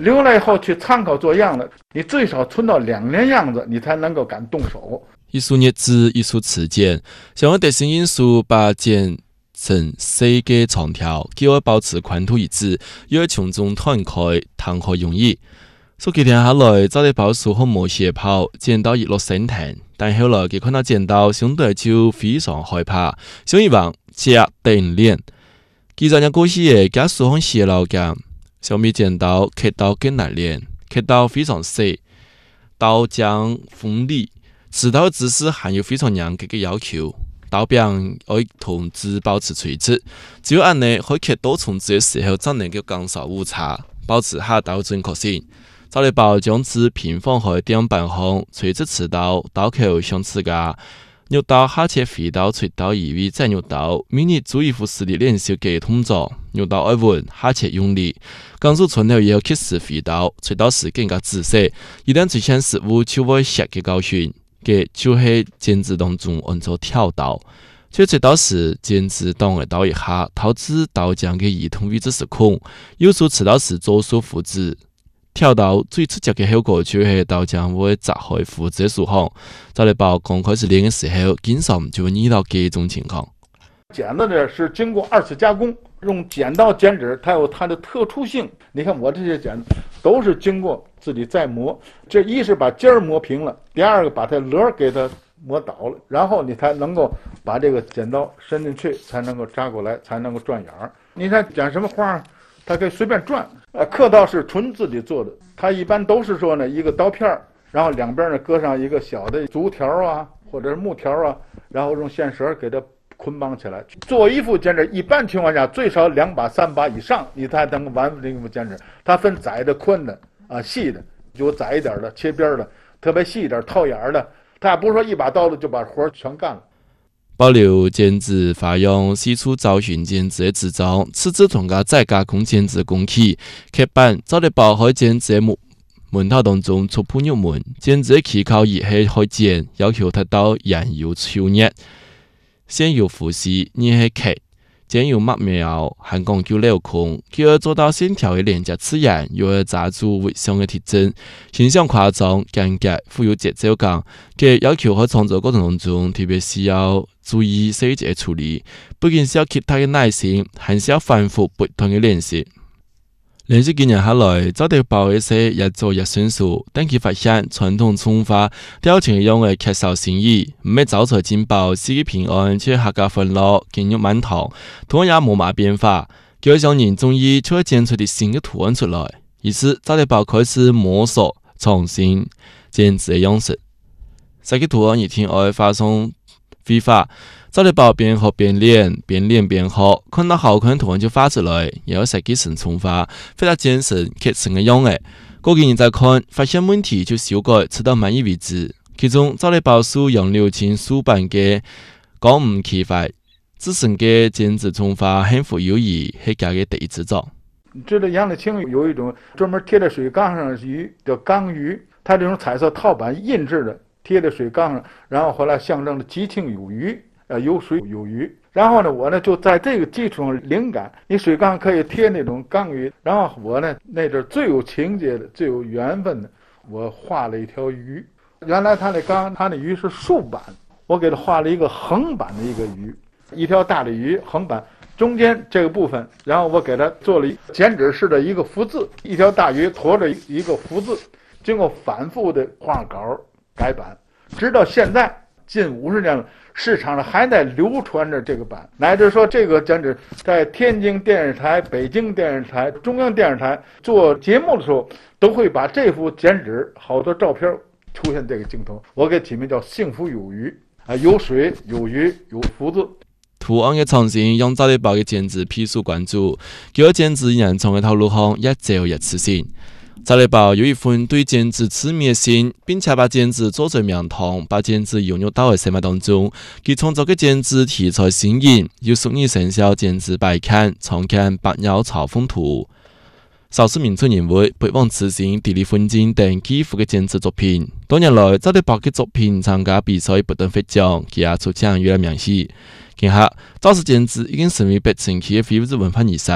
留了以后去参考做样子，你最少存到2年样子，你才能够敢动手。 艺术日子、艺术词件，像我特性因素把剪成细嘅长条，叫我保持宽度一致，又要从中弹开，弹开容易。所以天下来，找啲宝树好冇斜跑，剪刀一落生疼。但后来佢看到剪刀，相对就非常害怕，想以往接定练。其实人故事嘅家属很泄露嘅，相比剪刀，刻刀更难练，刻刀非常细，刀将锋利，持刀姿势还有非常严格嘅要求。刀柄要同质保持垂直，只有按呢可以刻多重质嘅时候，才能够减少误差，保持下刀准确性。找嚟包将纸平放喺顶板上，垂直持刀，刀口相持噶。扭刀下切飞刀，垂刀移位再扭刀。每日注意服实地练习嘅动作，扭刀要稳，下切用力。钢速存后也要及时飞刀，垂刀时更加仔细。一旦出现失误，就会吓嘅教训。嘅就喺剪纸当中按照跳刀。在垂刀时，剪纸动嘅刀一下，导致刀将嘅移动位置失控。右手持刀时，左手扶指。跳刀最直接嘅效果就是刀将會砸開扶指嘅樹項。找嚟包剛開始練嘅時候，經常就會遇到這種情況。 剪子呢是經過2次加工，用剪刀剪紙，它有它的特殊性。你看我這些剪子都是經過自己再磨，這一是把尖兒磨平了，第二個把它棱給它磨倒了，然後你才能夠把這個剪刀伸進去，才能夠扎過來，才能夠轉眼兒。你看剪什麼花，它可以隨便轉。刻刀是纯自己做的，它一般都是说呢一个刀片，然后两边呢搁上一个小的竹条啊，或者是木条啊，然后用线绳给它捆绑起来。做一副剪纸，一般情况下最少2把3把以上，你才能完成一副剪纸。它分窄的、宽的啊、细的，有窄一点的、切边的，特别细一点、套眼的。它不是说一把刀子就把活全干了。 保留剪纸发用四处找寻剪纸的制造，此次同加再加工剪纸工期，刻板找嚟包喺剪纸的门头当中触碰入门，剪纸的起口热气开剪，要求达到燃油超热，先要复习，热气刻，剪要抹描，含讲究镂空，佢要做到线条的连接自然，又要抓住微上的特征，形象夸张、简洁、富有节奏感。佢要求喺创作过程当中，特别需要注意细节处理，不仅需要极大的耐心，还需要反复不断的练习。连续几年下来，找到包一些越做越迅速，但佢发现传统冲法调情用的缺少新意，唔系找出进步，四季平安，却客家分落，肌肉满堂，图案也冇乜变化。叫上人终于就会剪出啲新嘅图案出来，于是找到包开始摸索创新剪纸的样式。设计图案一天爱发送飞发，找到包边学边练，边练边学，看到好看的图案就发出来，也要设计成冲法，非常简成刻成嘅样诶。过几年再看，发现问题就修改，直到满意为止。其中找到包书用流清书版嘅讲唔奇怪，自身嘅剪纸冲法很富有意，系家嘅第一制作。 知道杨丽清有一种专门贴在水缸上的鱼叫缸鱼，它这种彩色套版印制的。贴在水缸上，然后后来象征着吉庆有余，有水有鱼。然后呢，我呢就在这个基础上灵感，你水缸可以贴那种缸鱼，然后我呢那阵最有情节的、最有缘分的，我画了一条鱼。原来他那缸，他那鱼是竖版，我给他画了一个横版的一个鱼，一条大的鱼横版，中间这个部分，然后我给他做了剪纸式的一个福字，一条大鱼驮着一个福字，经过反复的画稿。改版，直到现在近50年了，市场上还在流传着这个版，乃至说这个剪纸在天津电视台、北京电视台、中央电视台做节目的时候，都会把这幅剪纸好多照片出现这个镜头。我给起名叫幸福有余啊，有水有鱼有福字。 图案嘅创新让找到包嘅剪纸披受关注，叫剪纸人从嘅套路上一走一次性。找到包有一份对剪纸痴迷的心，并且把剪纸做成名堂，把剪纸融入到生活当中。佢创作嘅剪纸题材新颖，有属于生肖剪纸摆刊、创刊白鸟嘲讽图、少数民族人物、北望慈行、地理风景等几幅嘅剪纸作品。多年来，找到包嘅作品参加比赛不断获奖，佢也出奖越来名气。今下，造纸剪纸已经成为北城区嘅非物质文化遗产。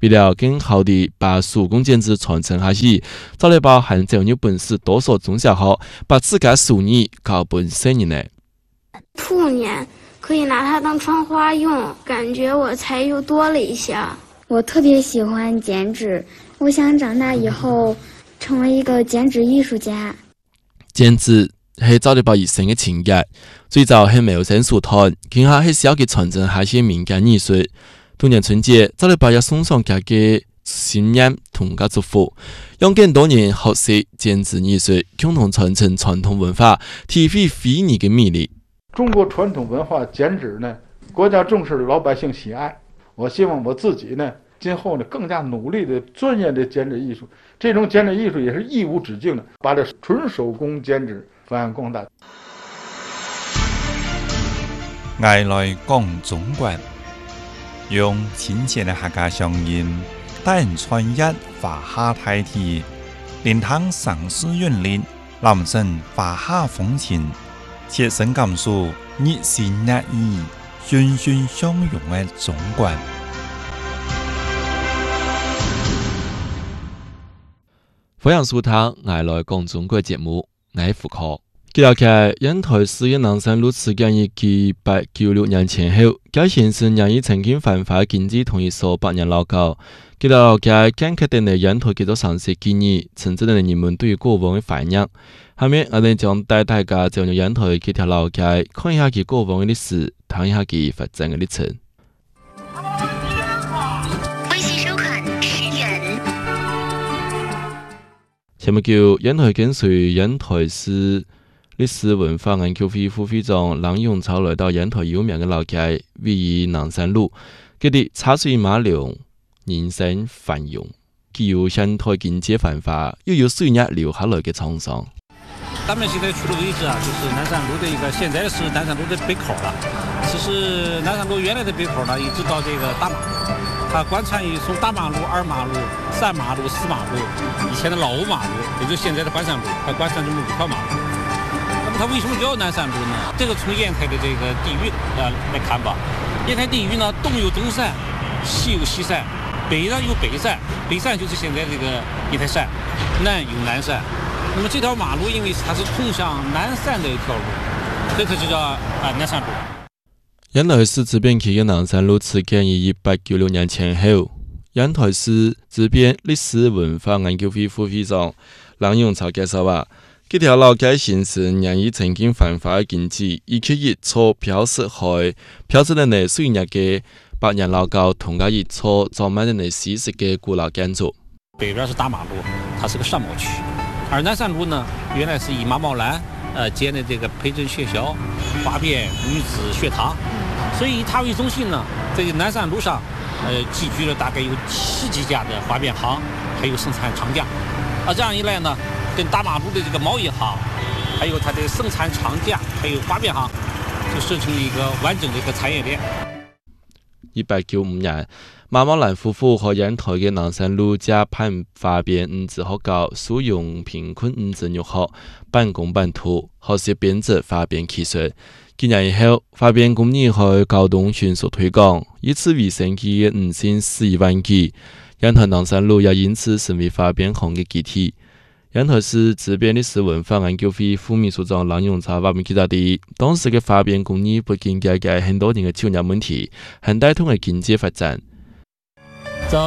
为了更好地把手工剪纸传承下去，找了包含最有本事多所中小学把自家手艺搞本生意呢。 兔年可以拿它当窗花用，感觉我才又多了一项。 我特别喜欢剪纸，我想长大以后成为一个剪纸艺术家。 剪纸是找了包一生的情感，最早是没有人社团，今下是需要去传承下些民间艺术。今年春节，找了包要送上家嘅新年同家祝福，让更多人学习剪纸艺术，共同传承传统文化，体会非遗的魅力。 中国传统文化剪纸呢，国家重视，老百姓喜爱。我希望我自己呢，今后呢更加努力的钻研这剪纸艺术。这种剪纸艺术也是义无止境的，把这纯手工剪纸发扬光大。 外来讲中国，用亲切的客家乡音，带人传译华夏大体，连汤上师韵律，男生华夏风情，切身感受热情热意、欣欣相融的中国。 欢迎收听外来讲中国节目，我是胡可。记录起烟台市的南山路事件于1896年前後，該縣市仍以曾經犯法禁止同一所百年老舊。記錄起簡刻定嘅煙台幾多常識建議，甚至令人們對於過往嘅懷念。下面我哋將帶大家進入煙台幾條老街，看一下佢過往嘅歷史，睇一下佢發展嘅歷程。 微信收款10元。 前面叫煙台跟隨煙台市歷史文化研究會副會長郎永超來到煙台有名嘅老街，位於南山路。佢哋茶水馬龍，人生繁榮，既有煙台經濟繁華，又有歲月留下來嘅滄桑。 咱们现在处的位置啊，就是南山路的一个，现在是南山路的北口了。其实南山路原来的北口呢，一直到这个大马路，它贯穿于从大马路、二马路、三马路、四马路，以前的老五马路，也就现在的环山路，它贯穿这么5条马路。那么它为什么叫南山路呢？这个从烟台的这个地域来看吧，烟台地域呢，东有东山，西有西山，北呢有北山，北山就是现在这个烟台山，南有南山。那么这条马路因为它是通向南山的一条路，所以它就叫南山路。 煙台市這邊期嘅南山路始建於1896年前後。煙台市這邊歷史文化研究會副會長郎永超介紹話，這條老街形成仍以曾經繁華嘅經濟，以及一座標示開標誌人哋歲月嘅百年老舊，同埋一座裝滿人哋史實嘅古老建築。 北邊是大馬路，它是個商貿區。而南山路呢，原來是以马茂兰建的这个培正学校、花边女子学堂，所以以它为中心呢，在南山路上，集聚了大概有7几家的花边行，还有生产厂家。这样一来呢，跟大马路的这个贸易行，还有它的生产厂家，还有花边行，就形成了一个完整的一个产业链。 1895年，馬茂蘭夫婦和煙台嘅南山路甲盼花邊五子學校使用貧困五子入學，半工半讀，學習編織花邊技術。幾年以後，花邊工業喺高東迅速推廣，以此為生嘅5線4萬幾。煙台南山路也因此成為花邊行嘅基地。煙台市這邊歷史文化研究會副秘書長郎永超話明記得的，當時嘅花邊工業不僅解決很多人嘅就業問題，還帶動了經濟發展。 到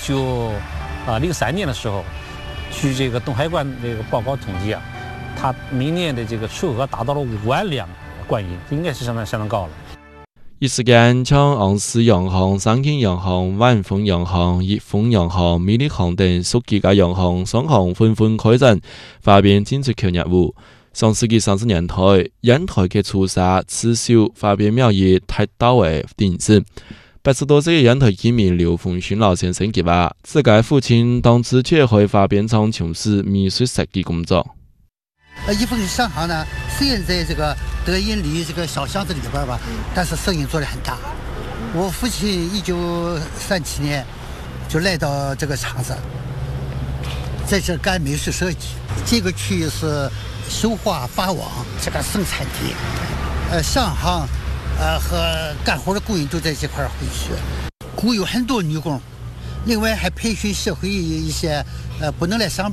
1903年的時候，據這個東海關這個報告統計啊，它每年的這個出額達到了5萬輛官銀，應該是相當高了。 一時間，像昂斯洋行、三景洋行、萬豐洋行、益豐洋行、美利行等數幾家洋行、商行紛紛開展花邊進出口業務。上世紀30年代，煙台嘅粗砂、刺繡、花邊苗業達到為鼎盛。80多歲嘅煙台居民劉鳳勳老先生佢話，自己父親當時卻喺花邊廠從事美術設計工作。 益豐商行呢，雖然在這個德音里這個小巷子裡邊吧，但是生意做得很大。我父親1937年就來到這個廠子，在這幹美術設計。這個區域是繡花發網這個生產地，商行和幹活的工人都在這塊兒混血。雇有很多女工， 另外还培训社会一些不能来上班